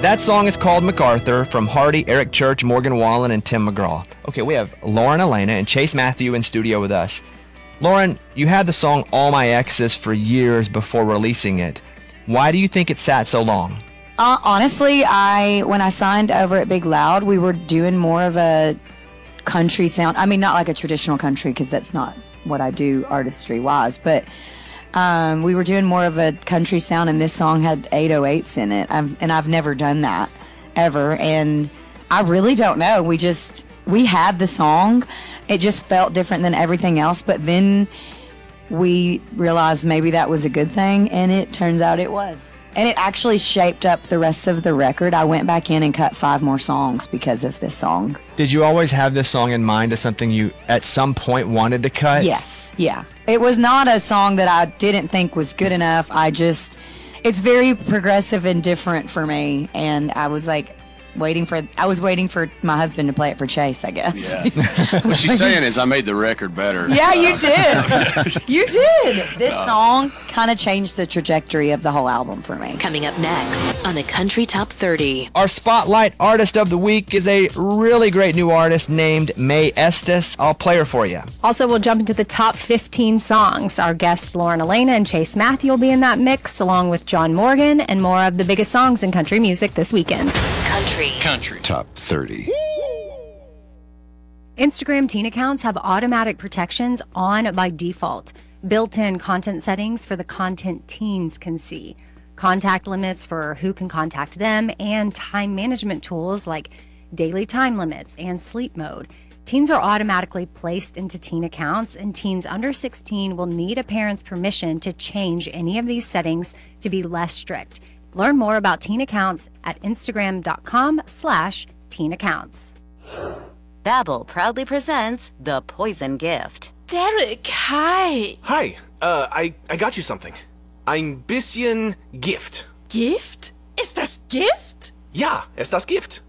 That song is called MacArthur from Hardy, Eric Church, Morgan Wallen, and Tim McGraw. Okay, we have Lauren Elena and Chase Matthew in studio with us. Lauren, you had the song All My Exes for years before releasing it. Why do you think it sat so long? Honestly, when I signed over at Big Loud, we were doing more of a country sound. I mean, not like a traditional country, because that's not what I do artistry-wise, but we were doing more of a country sound, and this song had 808s in it, and I've never done that, ever, and I really don't know. We had the song. It just felt different than everything else, but then we realized maybe that was a good thing, and it turns out it was. And it actually shaped up the rest of the record. I went back in and cut 5 more songs because of this song. Did you always have this song in mind as something you, at some point, wanted to cut? Yes, yeah. It was not a song that I didn't think was good enough. It's very progressive and different for me, and I was like, waiting for my husband to play it for Chase, I guess. Yeah. What she's saying is I made the record better. Yeah, you did. You did. This song kind of changed the trajectory of the whole album for me. Coming up next on the Country Top 30. Our Spotlight Artist of the Week is a really great new artist named May Estes. I'll play her for you. Also, we'll jump into the top 15 songs. Our guest Lauren Elena and Chase Matthew will be in that mix, along with John Morgan and more of the biggest songs in country music this weekend. Country Top 30. Instagram teen accounts have automatic protections on by default. Built-in content settings for the content teens can see. Contact limits for who can contact them, and time management tools like daily time limits and sleep mode. Teens are automatically placed into teen accounts, and teens under 16 will need a parent's permission to change any of these settings to be less strict. Learn more about teen accounts at instagram.com/teen accounts. Babbel proudly presents The Poison Gift. Derek, hi. Hi, I got you something. Ein bisschen Gift. Gift? Ist das Gift? Ja, ist das Gift.